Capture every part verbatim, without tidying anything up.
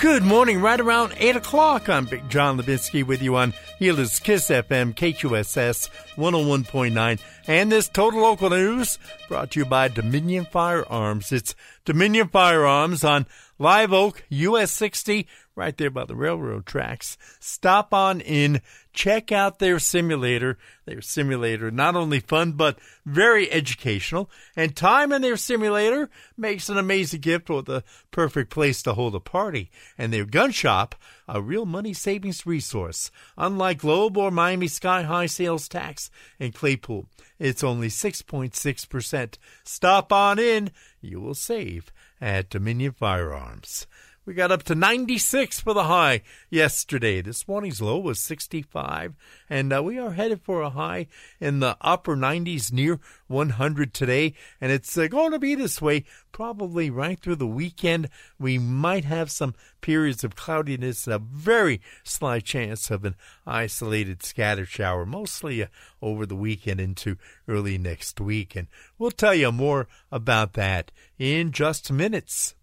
Good morning, right around eight o'clock. I'm Big John Levinsky with you on Healer's Kiss F M, K Q S S one oh one point nine. And this Total Local News brought to you by Dominion Firearms. It's Dominion Firearms on Live Oak, U S sixty, right there by the railroad tracks. Stop on in, check out their simulator. Their simulator, not only fun, but very educational. And time in their simulator makes an amazing gift or the perfect place to hold a party. And their gun shop, a real money savings resource. Unlike Globe or Miami Sky High sales tax in Claypool, it's only six point six percent. Stop on in, you will save at Dominion Firearms. We got up to ninety-six for the high yesterday. This morning's low was sixty-five, and uh, we are headed for a high in the upper nineties near one hundred today, and it's uh, going to be this way probably right through the weekend. We might have some periods of cloudiness and a very slight chance of an isolated scattered shower, mostly uh, over the weekend into early next week, and we'll tell you more about that in just minutes.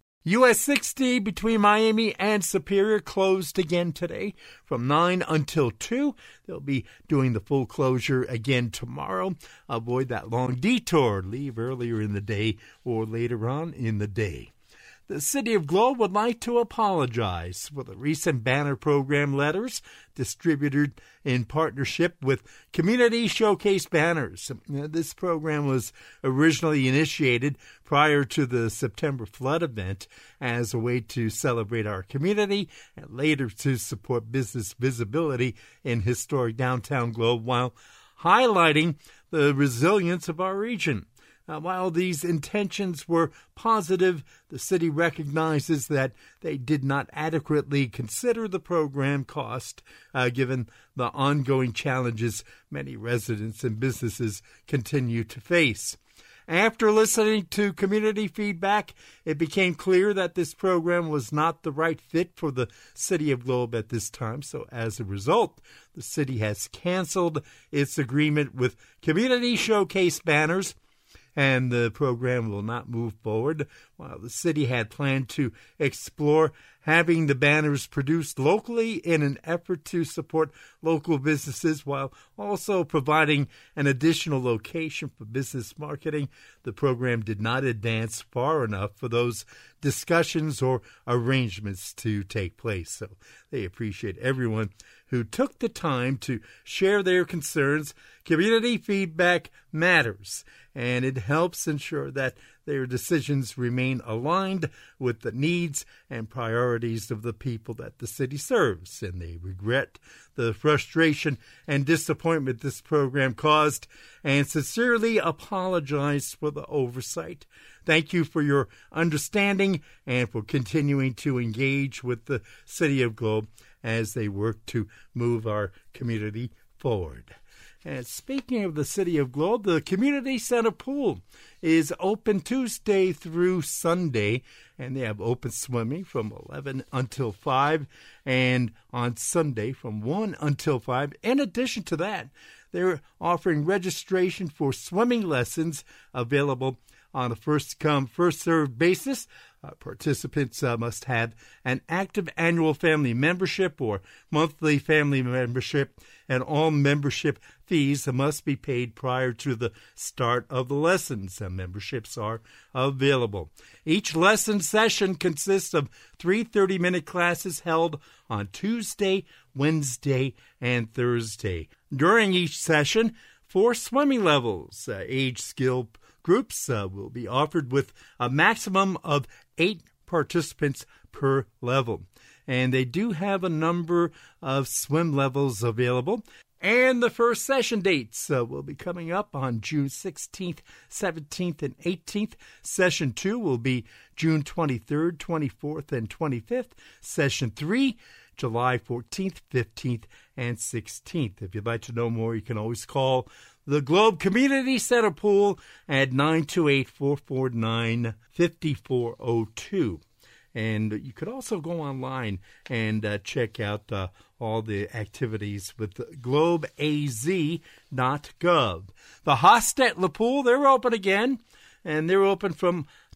U S sixty between Miami and Superior closed again today from nine until two. They'll be doing the full closure again tomorrow. Avoid that long detour. Leave earlier in the day or later on in the day. The City of Globe would like to apologize for the recent banner program letters distributed in partnership with Community Showcase Banners. This program was originally initiated prior to the September flood event as a way to celebrate our community and later to support business visibility in historic downtown Globe while highlighting the resilience of our region. Uh, while these intentions were positive, the city recognizes that they did not adequately consider the program cost, uh, given the ongoing challenges many residents and businesses continue to face. After listening to community feedback, it became clear that this program was not the right fit for the City of Globe at this time. So as a result, the city has canceled its agreement with Community Showcase Banners, and the program will not move forward, while the city had planned to explore having the banners produced locally in an effort to support local businesses while also providing an additional location for business marketing. The program did not advance far enough for those discussions or arrangements to take place. So they appreciate everyone who took the time to share their concerns. Community feedback matters, and it helps ensure that their decisions remain aligned with the needs and priorities of the people that the city serves, and they regret the frustration and disappointment this program caused and sincerely apologize for the oversight. Thank you for your understanding and for continuing to engage with the City of Globe as they work to move our community forward. And speaking of the City of Globe, the Community Center Pool is open Tuesday through Sunday, and they have open swimming from eleven until five, and on Sunday from one until five. In addition to that, they're offering registration for swimming lessons available on a first-come, first-served basis. Uh, participants uh, must have an active annual family membership or monthly family membership, and all membership fees must be paid prior to the start of the lessons. Uh, memberships are available. Each lesson session consists of three thirty-minute classes held on Tuesday, Wednesday, and Thursday. During each session, four swimming levels, uh, age, skill, groups uh, will be offered with a maximum of eight participants per level. And they do have a number of swim levels available. And the first session dates uh, will be coming up on June sixteenth, seventeenth, and eighteenth. Session two will be June twenty-third, twenty-fourth, and twenty-fifth. Session three, July fourteenth, fifteenth, and sixteenth. If you'd like to know more, you can always call the Globe Community Center Pool at nine two eight, four four nine, five four zero two. And you could also go online and uh, check out uh, all the activities with globe a z dot gov. The Hostetler Pool, they're open again, and they're open from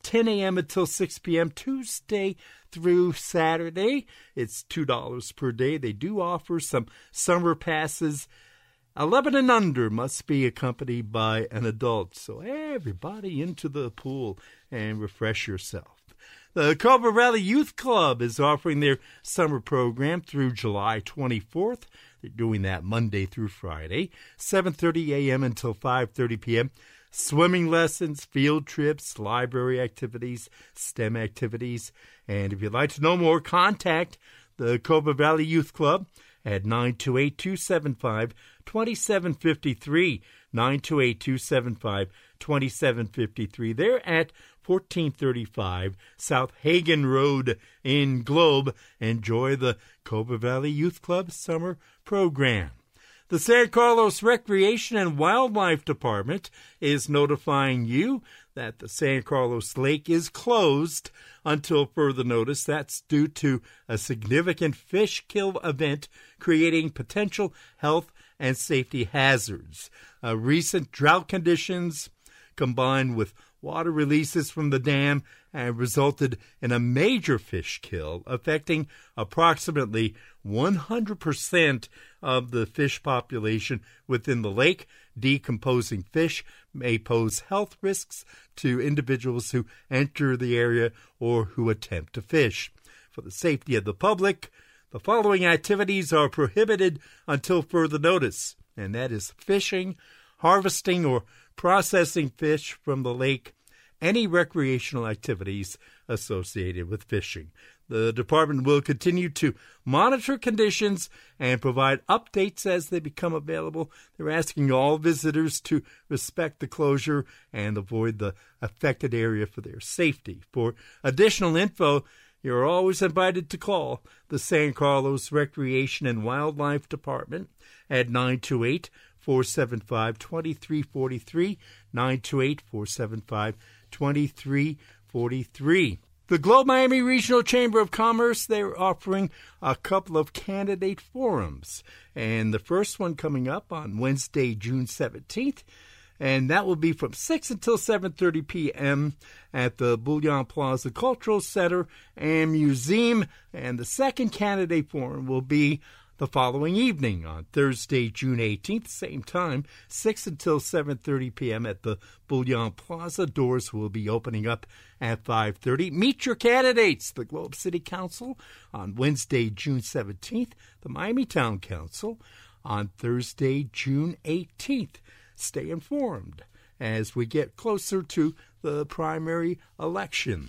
ten a.m. until six p.m. Tuesday through Saturday. It's two dollars per day. They do offer some summer passes. eleven and under must be accompanied by an adult. So everybody into the pool and refresh yourself. The Cobra Valley Youth Club is offering their summer program through July twenty-fourth. They're doing that Monday through Friday, seven thirty a.m. until five thirty p.m. Swimming lessons, field trips, library activities, STEM activities. And if you'd like to know more, contact the Cobra Valley Youth Club at nine two eight, two seven five, two seven five three, nine two eight, two seven five, two seven five three. They're at fourteen thirty-five South Hagen Road in Globe. Enjoy the Cobra Valley Youth Club summer program. The San Carlos Recreation and Wildlife Department is notifying you that the San Carlos Lake is closed until further notice. That's due to a significant fish kill event creating potential health and safety hazards. Uh, recent drought conditions combined with water releases from the dam and resulted in a major fish kill affecting approximately one hundred percent of the fish population within the lake. Decomposing fish may pose health risks to individuals who enter the area or who attempt to fish. For the safety of the public, the following activities are prohibited until further notice, and that is fishing, harvesting or processing fish from the lake, any recreational activities associated with fishing. The department will continue to monitor conditions and provide updates as they become available. They're asking all visitors to respect the closure and avoid the affected area for their safety. For additional info, you're always invited to call the San Carlos Recreation and Wildlife Department at nine two eight, four seven five, two three four three, nine two eight, four seven five, two three four three. The Globe Miami Regional Chamber of Commerce, they're offering a couple of candidate forums. And the first one coming up on Wednesday, June seventeenth. And that will be from six until seven thirty p.m. at the Bouillon Plaza Cultural Center and Museum. And the second candidate forum will be the following evening on Thursday, June eighteenth, same time, six until seven thirty p.m. at the Bouillon Plaza. Doors will be opening up at five thirty. Meet your candidates. The Globe City Council on Wednesday, June seventeenth. The Miami Town Council on Thursday, June eighteenth. Stay informed as we get closer to the primary election.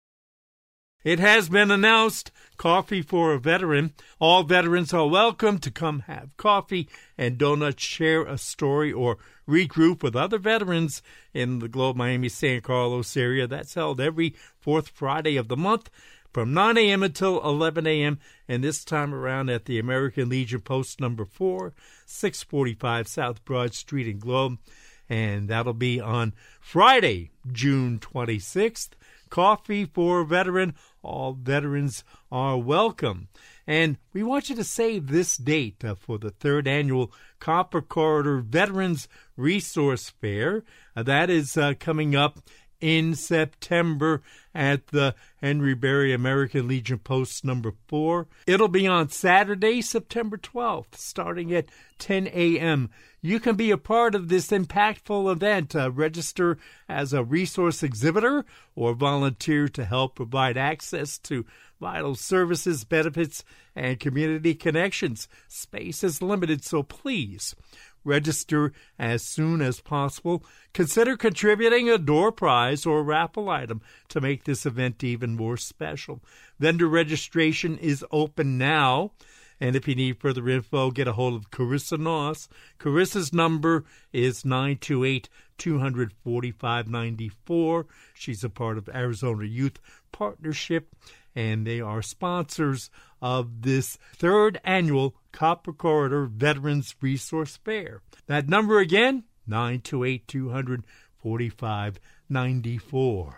It has been announced, Coffee for a Veteran. All veterans are welcome to come have coffee and donuts, share a story, or regroup with other veterans in the Globe Miami San Carlos area. That's held every fourth Friday of the month from nine a.m. until eleven a.m., and this time around at the American Legion Post number four, six forty-five South Broad Street in Globe. And that'll be on Friday, June twenty-sixth. Coffee for a Veteran. All veterans are welcome. And we want you to save this date uh, for the third annual Copper Corridor Veterans Resource Fair. Uh, that is uh, coming up in September at the Henry Berry American Legion Post number four. It'll be on Saturday, September twelfth, starting at ten a.m. You can be a part of this impactful event. Uh, register as a resource exhibitor or volunteer to help provide access to vital services, benefits, and community connections. Space is limited, so please register as soon as possible. Consider contributing a door prize or raffle item to make this event even more special. Vendor registration is open now. And if you need further info, get a hold of Carissa Noss. Carissa's number is nine two eight, two four five, nine four. She's a part of Arizona Youth Partnership, and they are sponsors of this third annual Copper Corridor Veterans Resource Fair. That number again, nine two eight, two four five, nine four.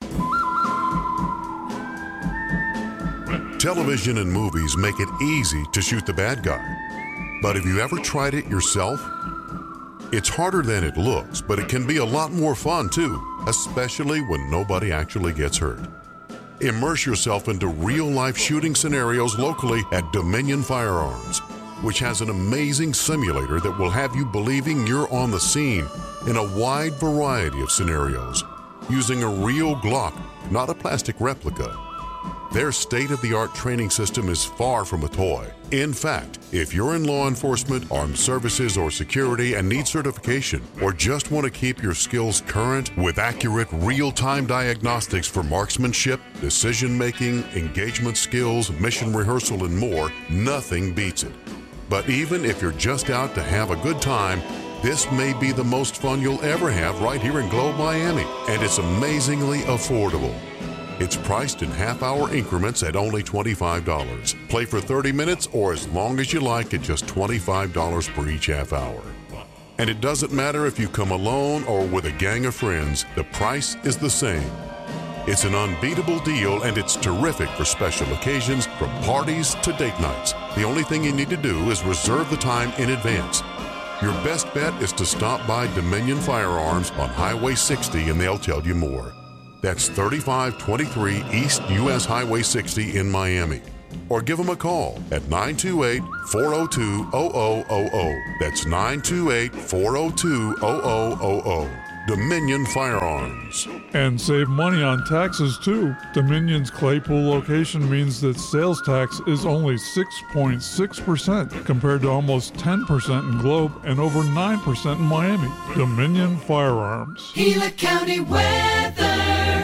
Television and movies make it easy to shoot the bad guy. But have you ever tried it yourself? It's harder than it looks, but it can be a lot more fun, too. especially when nobody actually gets hurt. Immerse yourself into real-life shooting scenarios locally at Dominion Firearms, which has an amazing simulator that will have you believing you're on the scene in a wide variety of scenarios, using a real Glock, not a plastic replica. Their state-of-the-art training system is far from a toy. In fact, if you're in law enforcement, armed services, or security and need certification, or just want to keep your skills current with accurate, real-time diagnostics for marksmanship, decision-making, engagement skills, mission rehearsal, and more, nothing beats it. But even if you're just out to have a good time, this may be the most fun you'll ever have right here in Globe, Miami, and it's amazingly affordable. It's priced in half-hour increments at only twenty-five dollars. Play for thirty minutes or as long as you like at just twenty-five dollars per each half hour. And it doesn't matter if you come alone or with a gang of friends, the price is the same. It's an unbeatable deal, and it's terrific for special occasions, from parties to date nights. The only thing you need to do is reserve the time in advance. Your best bet is to stop by Dominion Firearms on Highway sixty, and they'll tell you more. That's thirty-five twenty-three East U S Highway sixty in Miami. Or give them a call at nine two eight, four oh two, oh oh oh oh. That's nine two eight, four oh two, oh oh oh oh. Dominion Firearms. And save money on taxes, too. Dominion's Claypool location means that sales tax is only six point six percent compared to almost ten percent in Globe and over nine percent in Miami. Dominion Firearms. Gila County weather.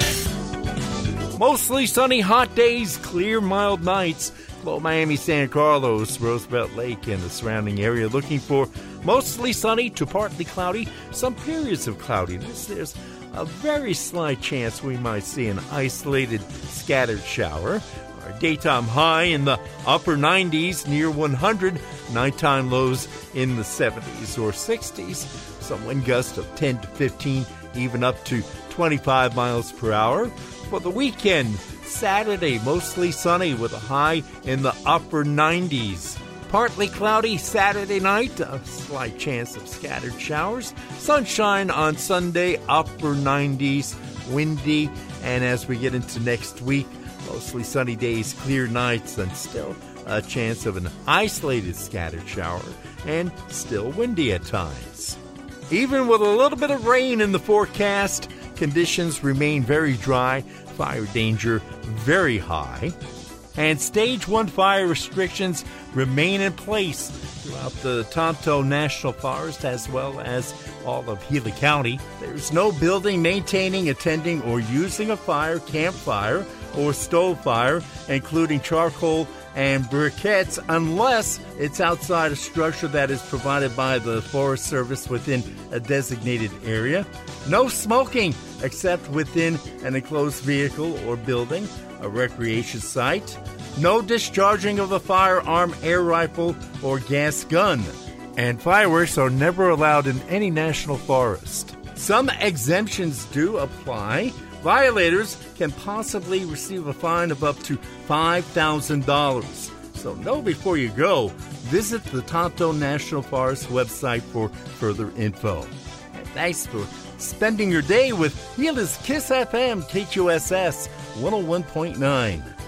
Mostly sunny, hot days, clear, mild nights. Globe, Miami, San Carlos, Roosevelt Lake, and the surrounding area looking for mostly sunny to partly cloudy, some periods of cloudiness. There's a very slight chance we might see an isolated scattered shower. Our daytime high in the upper nineties, near one hundred. Nighttime lows in the seventies or sixties. Some wind gusts of ten to fifteen, even up to twenty-five miles per hour. For the weekend, Saturday, mostly sunny with a high in the upper nineties. Partly cloudy Saturday night, a slight chance of scattered showers. Sunshine on Sunday, upper nineties, windy. And as we get into next week, mostly sunny days, clear nights, and still a chance of an isolated scattered shower, and still windy at times. Even with a little bit of rain in the forecast, conditions remain very dry, fire danger very high, and stage one fire restrictions remain in place throughout the Tonto National Forest as well as all of Gila County. There's no building, maintaining, attending, or using a fire, campfire, or stove fire, including charcoal and briquettes, unless it's outside a structure that is provided by the Forest Service within a designated area. No smoking except within an enclosed vehicle or building, a recreation site. No discharging of a firearm, air rifle, or gas gun. And fireworks are never allowed in any national forest. Some exemptions do apply. Violators can possibly receive a fine of up to five thousand dollars. So know before you go. Visit the Tonto National Forest website for further info. And thanks for spending your day with Gila's Kiss F M K Q S S one oh one point nine.